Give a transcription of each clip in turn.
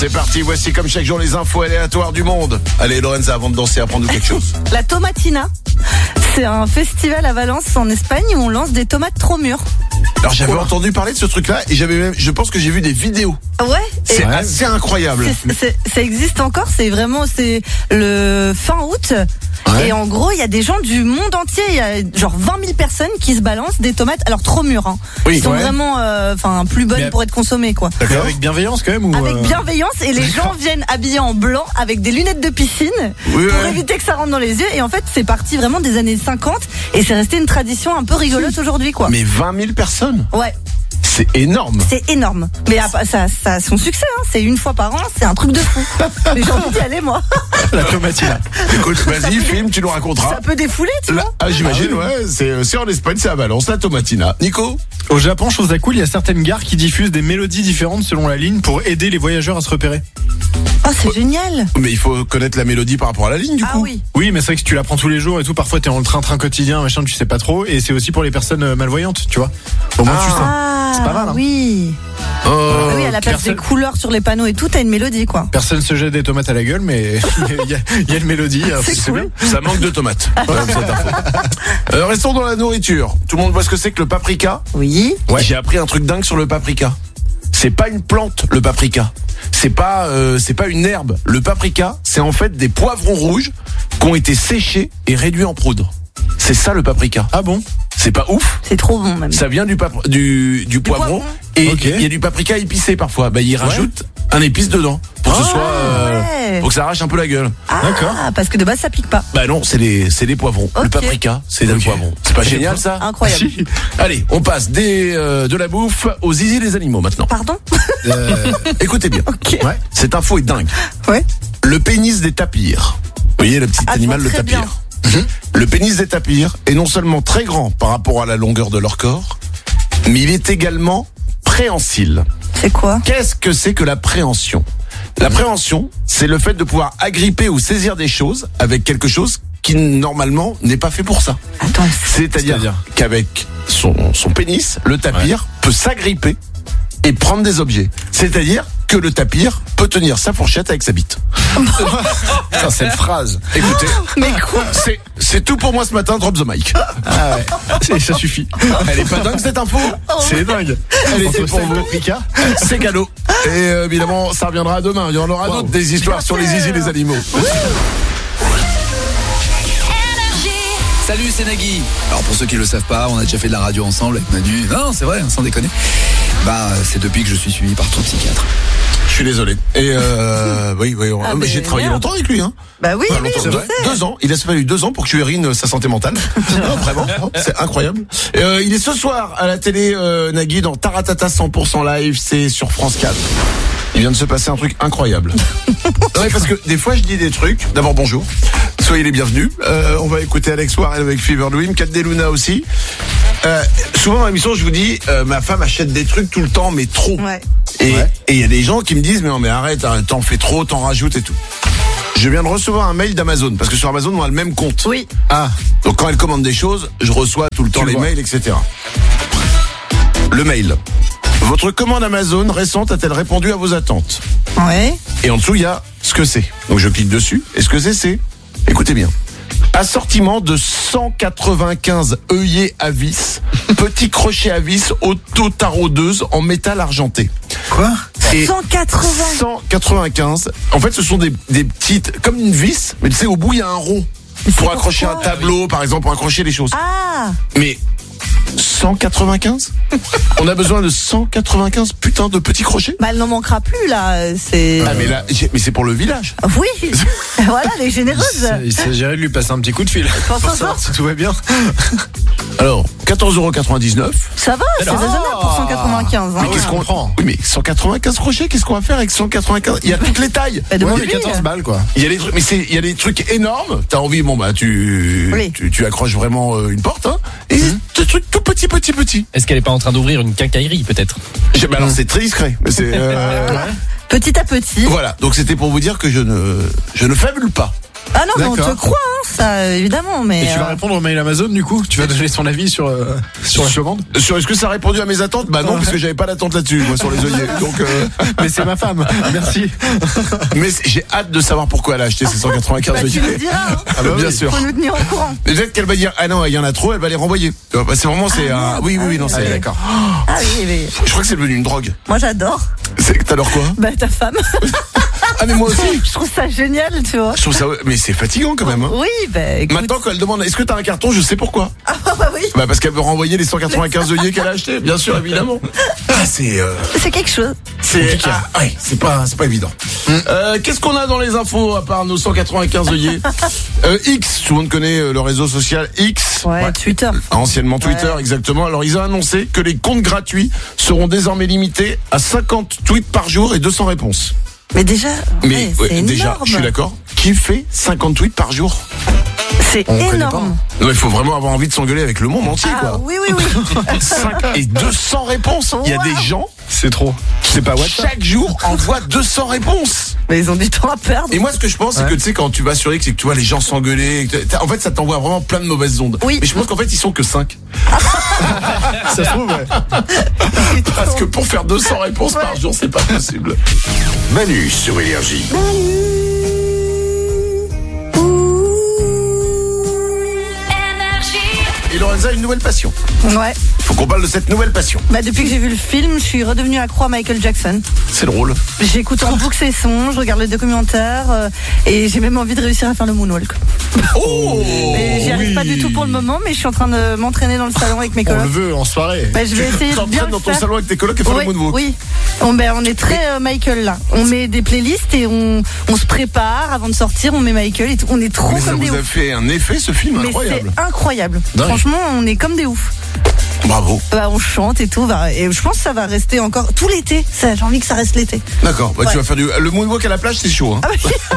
C'est parti, voici comme chaque jour les infos aléatoires du monde. Allez Lorenza, avant de danser, apprends-nous quelque chose. La Tomatina, c'est un festival à Valence en Espagne où on lance des tomates trop mûres. Alors j'avais entendu parler de ce truc-là et je pense que j'ai vu des vidéos. Ouais. C'est assez incroyable. Ça existe encore, c'est le fin août. Ouais. Et en gros, il y a des gens du monde entier, il y a genre 20 000 personnes qui se balancent des tomates, alors trop mûres, hein. Oui, qui sont vraiment plus bonnes pour être consommées, quoi. D'accord. Avec bienveillance quand même ou Avec bienveillance, et les gens viennent habillés en blanc avec des lunettes de piscine pour éviter que ça rentre dans les yeux. Et en fait, c'est parti vraiment des années 50 et c'est resté une tradition un peu rigolote aujourd'hui, quoi. Mais 20 000 personnes? Ouais. C'est énorme. C'est énorme. Mais ça a son succès, hein. C'est une fois par an, c'est un truc de fou. Mais j'ai envie d'y aller, moi. La Tomatina. Écoute, vas-y, filme, tu nous raconteras. Ça peut défouler, tu vois. Ah, j'imagine, ouais. C'est en Espagne, c'est à Valence, la Tomatina. Nico? Au Japon, chose à cool, il y a certaines gares qui diffusent des mélodies différentes selon la ligne pour aider les voyageurs à se repérer. Oh, c'est génial. Mais il faut connaître la mélodie par rapport à la ligne, du coup. Oui. Oui, mais c'est vrai que si tu la prends tous les jours et tout, parfois t'es en train quotidien, machin, tu sais pas trop. Et c'est aussi pour les personnes malvoyantes, tu vois. Au moins tu sais. C'est pas mal, hein. Oui. Oui, à la place des couleurs sur les panneaux et tout, t'as une mélodie, quoi. Personne se jette des tomates à la gueule, mais il y a une mélodie. C'est cool. Bien. Ça manque de tomates. Restons dans la nourriture. Tout le monde voit ce que c'est que le paprika? Oui. Ouais. J'ai appris un truc dingue sur le paprika. C'est pas une plante, le paprika. C'est pas une herbe. Le paprika, c'est en fait des poivrons rouges qui ont été séchés et réduits en poudre. C'est ça le paprika. Ah bon? C'est pas ouf? C'est trop bon même. Ça vient du poivron et il y a du paprika épicé parfois. Ils rajoutent un épice dedans pour que ce soit pour que ça arrache un peu la gueule. D'accord. Parce que de base ça pique pas. Non, c'est des poivrons. Le paprika, c'est des poivrons. C'est pas génial ça? Incroyable. Allez, on passe de la bouffe aux zizi des animaux maintenant. Pardon? Écoutez bien. Okay. Ouais, cette info est dingue. Ouais. Le pénis des tapirs. Vous voyez le petit animal, le tapir. Le pénis des tapirs est non seulement très grand par rapport à la longueur de leur corps, mais il est également préhensile. C'est quoi? Qu'est-ce que c'est que la préhension? La préhension, c'est le fait de pouvoir agripper ou saisir des choses avec quelque chose qui normalement n'est pas fait pour ça. Attends, c'est-à-dire qu'avec son pénis, le tapir peut s'agripper et prendre des objets. C'est-à-dire que le tapir peut tenir sa fourchette avec sa bite. Putain, cette phrase. Écoutez, mais quoi? C'est tout pour moi ce matin, drop the mic. Ah ouais, ça suffit. Elle est pas dingue cette info? C'est dingue. Elle était pour vous. C'est cadeau. Et évidemment, ça reviendra demain. Il y en aura d'autres, des histoires sur les zizi des animaux. Salut, c'est Nagui. Alors pour ceux qui le savent pas, on a déjà fait de la radio ensemble avec Manu. Non, c'est vrai, sans déconner. C'est depuis que je suis suivi par ton psychiatre. Je suis désolé. Et mais j'ai travaillé longtemps avec lui, hein. Oui, c'est vrai. 2 ans. Il a fallu 2 ans pour que tu érines sa santé mentale. Non, vraiment, c'est incroyable. Il est ce soir à la télé, Nagui, dans Taratata 100% live, c'est sur France 4. Il vient de se passer un truc incroyable. Non, parce que des fois je dis des trucs. D'abord bonjour, soyez les bienvenus. On va écouter Alex Warren avec Fever Dream, Kat Deluna aussi. Souvent dans l'émission je vous dis ma femme achète des trucs tout le temps mais trop. Ouais. Et il y a des gens qui me disent mais arrête, t'en fais trop, t'en rajoutes et tout. Je viens de recevoir un mail d'Amazon parce que sur Amazon on a le même compte. Oui. Donc quand elle commande des choses, je reçois tout le temps les mails, etc. Le mail. Votre commande Amazon récente a-t-elle répondu à vos attentes? Ouais. Et en dessous, il y a ce que c'est. Donc je clique dessus. Et ce que c'est, écoutez bien. Assortiment de 195 œillets à vis, petits crochets à vis auto-taraudeuses en métal argenté. Quoi? Et 195. En fait, ce sont des petites, comme une vis, mais tu sais, au bout, il y a un rond. Pour accrocher un tableau, par exemple, pour accrocher les choses. Mais 195? On a besoin de 195 putains de petits crochets? Elle n'en manquera plus là. Mais c'est pour le village. Oui. Voilà, elle est généreuse. Il s'agirait de lui passer un petit coup de fil pour savoir si tout va bien. Alors, 14,99 €. Ça va, c'est raisonnable pour 195. Mais qu'est-ce qu'on prend? Oui, mais 195 crochets, qu'est-ce qu'on va faire avec 195? Il y a toutes les tailles. Les 14 balles, quoi. Il y a des trucs, mais il y a des trucs énormes. T'as envie, tu accroches vraiment une porte, hein. Et des trucs tout petits. Est-ce qu'elle est pas en train d'ouvrir une quincaillerie, peut-être? Alors, c'est très discret. Mais c'est, petit à petit. Voilà. Donc, c'était pour vous dire que je ne fabule pas. Ah non, mais on te croit, ça, évidemment, mais. Et tu vas répondre au mail Amazon, du coup? Tu vas donner ton avis sur la commande? Est-ce que ça a répondu à mes attentes? Bah non, parce que j'avais pas d'attente là-dessus, moi, sur les œillets. Donc, Mais c'est ma femme. Merci. Mais j'ai hâte de savoir pourquoi elle a acheté ces 195 œillets. Tu nous diras, hein. Ah bah, bien sûr. Faut nous tenir au courant. Peut-être qu'elle va dire, ah non, il y en a trop, elle va les renvoyer. C'est vraiment, oui, non, c'est, d'accord. Ah oui, mais. Je crois que c'est devenu une drogue. Moi, j'adore. T'adores quoi? Bah, ta femme. Ah, mais moi aussi. Je trouve ça génial, tu vois. Je trouve ça, mais c'est fatigant quand même. Hein. Oui, bah, écoute. Maintenant, quand elle demande, est-ce que t'as un carton, je sais pourquoi. Ah, bah oui. Bah, parce qu'elle veut renvoyer les 195 œillets qu'elle a achetés, bien sûr, évidemment. Ah, c'est quelque chose. C'est pas évident. Qu'est-ce qu'on a dans les infos, à part nos 195 œillets? X, tout le monde connaît le réseau social X. Ouais, Twitter. Anciennement Twitter, exactement. Alors, ils ont annoncé que les comptes gratuits seront désormais limités à 50 tweets par jour et 200 réponses. Mais déjà, c'est déjà, énorme. je suis d'accord. Qui fait 50 tweets par jour? C'est énorme. Non, il faut vraiment avoir envie de s'engueuler avec le monde entier, quoi. Oui. 5 et 200 réponses. Il y a des gens, c'est trop. C'est pas WhatsApp. Chaque jour envoie 200 réponses. Mais ils ont du temps à perdre. Et moi, ce que je pense, c'est que tu sais, quand tu vas sur X et que tu vois les gens s'engueuler, en fait, ça t'envoie vraiment plein de mauvaises ondes. Oui. Mais je pense qu'en fait, ils sont que 5. Ça se trouve, ouais. Parce que pour faire 200 réponses par jour, c'est pas possible. Manu sur Énergie. Et Lorenza a une nouvelle passion. Ouais. Faut qu'on parle de cette nouvelle passion. Bah, depuis que j'ai vu le film, je suis redevenue accro à Michael Jackson. C'est drôle. J'écoute en boucle ses sons, je regarde le documentaire et j'ai même envie de réussir à faire le moonwalk. Oh, J'y arrive pas du tout pour le moment, mais je suis en train de m'entraîner dans le salon avec mes On colocs. le veut en soirée. Bah, je vais essayer de bien dans le ton faire. salon avec tes colocs et faire le moonwalk. Oui. On est très Michael là. On met des playlists et on se prépare avant de sortir. On met Michael et tout. On est trop Mais ça comme des vous a oufs. fait un effet, ce film, Mais incroyable. c'est incroyable. Dingue. Franchement, on est comme des oufs. Bravo. Bah, on chante et tout. Et je pense que ça va rester encore tout l'été. J'ai envie que ça reste l'été. D'accord. Bah, Ouais. tu vas faire le moonwalk à la plage, c'est chaud. Hein.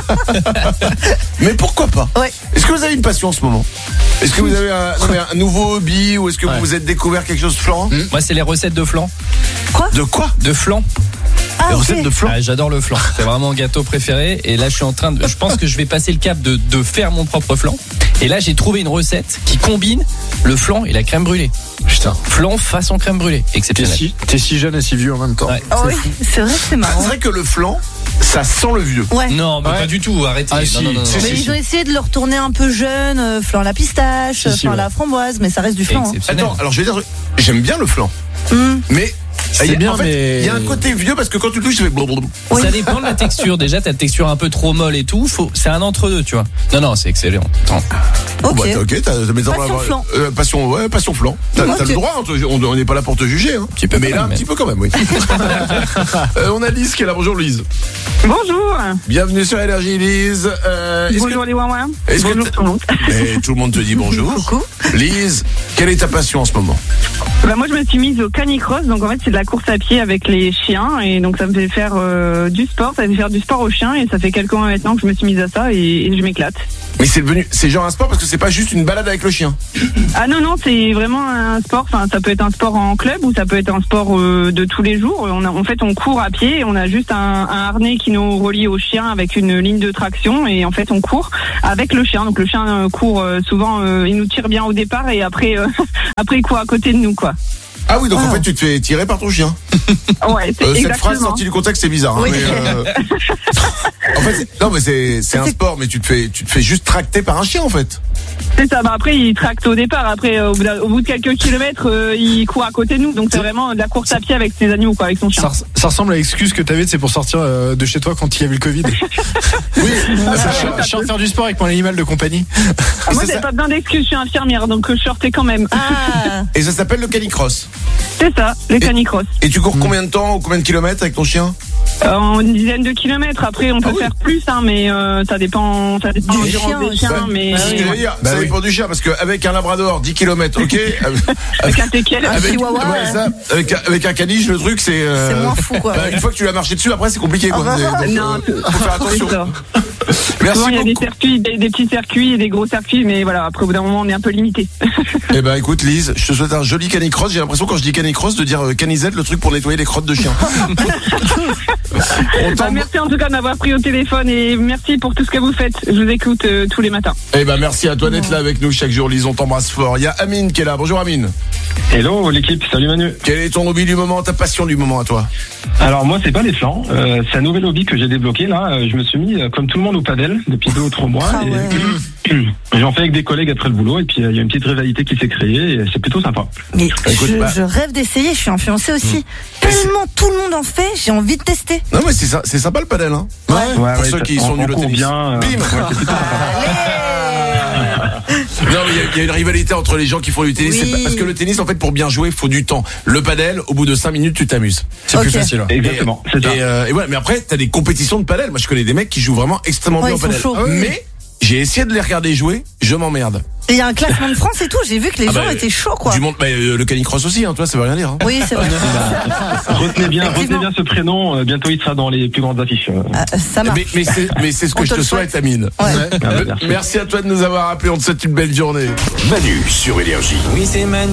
Mais pourquoi pas? Ouais. Est-ce que vous avez une passion en ce moment? Est-ce que vous avez un nouveau hobby ou est-ce que vous vous êtes découvert quelque chose, Florent? Moi, c'est les recettes de flan. De quoi? De flan. Ah, Les ok. recettes de flan? Ah, j'adore le flan. C'est vraiment mon gâteau préféré. Et là, je suis en train de. Je pense que je vais passer le cap de faire mon propre flan. Et là, j'ai trouvé une recette qui combine le flan et la crème brûlée. Putain. Flan façon crème brûlée. Exceptionnel. T'es si jeune et si vieux en même temps. Ouais. Ah oui, c'est vrai que c'est C'est marrant. vrai que le flan, ça sent le vieux. Ouais. Non, mais pas du tout. Arrêtez. Ah, Non, si. non, non, non. Si, Mais ils ont essayé de le retourner un peu jeune, flan à la pistache, Si, flan à ouais. la framboise, mais ça reste du flan. Hein. Exceptionnel. Attends, alors je vais dire, j'aime bien le flan. Mais C'est bien, en fait, mais il y a un côté vieux parce que quand tu le touches, ça fait blablabla. Oui. Ça dépend de la texture. Déjà, ta texture un peu trop molle et tout. C'est un entre-deux, tu vois. Non, c'est excellent. Attends. Ok. Bah, ok, t'as Passion flan. passion flan. T'as Ok. le droit, hein, on n'est pas là pour te juger. Hein. Petit peu Mais quand là, même, un petit peu quand même, oui. On a Lise qui est là. Bonjour Lise. Bonjour. Bienvenue sur Énergie, Lise. Bonjour les Wawa. est-ce que Bonjour tout le monde. Et tout le monde te dit bonjour. Coucou. Lise, quelle est ta passion en ce moment? Bah, moi je me suis mise au canicross, donc en fait c'est de la course à pied avec les chiens et donc ça me fait faire du sport, ça me fait faire du sport aux chiens et ça fait quelques mois maintenant que je me suis mise à ça et je m'éclate. Mais c'est genre un sport parce que c'est pas juste une balade avec le chien. Ah non, c'est vraiment un sport, enfin ça peut être un sport en club ou ça peut être un sport de tous les jours. En fait on court à pied et on a juste un harnais qui nous relie au chien avec une ligne de traction et en fait on court avec le chien. Donc le chien court souvent, il nous tire bien au départ et après après il court à côté de nous quoi. Ah oui, donc en Wow. fait tu te fais tirer par ton chien. Ouais, c'est Cette exactement. phrase sortie du contexte, c'est bizarre. Hein, Oui. en fait, non mais c'est un sport, mais tu te fais juste tracter par un chien en fait. C'est ça, bah après il tracte au départ, après au bout de quelques kilomètres il court à côté de nous, donc c'est vraiment de la course à pied avec ses animaux quoi, avec son chien. Ça ressemble à l'excuse que t'avais, c'est pour sortir de chez toi quand il y avait le Covid. Oui. Je suis en train de faire du sport avec mon animal de compagnie. Ah, moi c'est j'ai ça. pas besoin d'excuses, je suis infirmière donc je sortais quand même. Ah, Et ça s'appelle le canicross. C'est ça, le canicross. Et tu cours combien de temps ou combien de kilomètres avec ton chien? En une dizaine de kilomètres, après on peut oui. faire plus hein, mais ça dépend Du endurance chien des aussi. chiens, mais C'est ce que je veux dire. Ça dépend du chien parce qu'avec un labrador 10 km, ok. avec un teckel. Un chihuahua, ouais, ça, avec un caniche, le truc c'est. c'est moins fou quoi. Une fois que tu l'as marché dessus, après c'est compliqué quoi. Ah bah. Donc, Non, faut faire attention. c'est ça. Merci Souvent il y a des beaucoup. circuits, des petits circuits et des gros circuits, mais voilà, après au bout d'un moment on est un peu limité. Eh ben écoute Lise, je te souhaite un joli canicross. J'ai l'impression quand je dis canicross de dire canisette, le truc pour nettoyer les crottes de chien. Merci en tout cas d'avoir pris au téléphone et merci pour tout ce que vous faites. Je vous écoute tous les matins. Eh ben merci à toi d'être là avec nous chaque jour. Lise, on t'embrasse fort. Il y a Amine qui est là. Bonjour Amine. Hello l'équipe, salut Manu. Quel est ton hobby du moment, ta passion du moment à toi? Alors moi c'est pas les flancs, c'est un nouvel hobby que j'ai débloqué là. Je me suis mis comme tout le monde au padel depuis 2 ou 3 mois. J'en fais avec des collègues après le boulot et puis il y a une petite rivalité qui s'est créée et c'est plutôt sympa. Mais je rêve d'essayer, je suis influencée aussi. Tellement tout le monde en fait, j'ai envie de tester. Non mais c'est sympa le padel hein. Ouais, pour ceux qui sont nuls au tennis. Bien, bim. C'est plutôt sympa. Non mais il y a une rivalité entre les gens qui font du tennis. Oui. Parce que le tennis en fait pour bien jouer il faut du temps. Le padel au bout de 5 minutes tu t'amuses. C'est plus facile. Hein. Exactement. C'est ça. Et ouais, mais après t'as des compétitions de padel. Moi je connais des mecs qui jouent vraiment extrêmement bien au padel. Mais j'ai essayé de les regarder jouer, je m'emmerde. Il y a un classement de France et tout, j'ai vu que les gens étaient chauds quoi. Du monde, le canicross aussi, hein, toi ça veut rien dire. Hein. Oui c'est vrai. Retenez bien ce prénom, bientôt il sera dans les plus grandes affiches. Ça marche. Mais c'est ce que je te souhaite Amine. Ouais. Merci à toi de nous avoir appelés, on te souhaite une belle journée. Manu sur Énergie. Oui c'est Manu.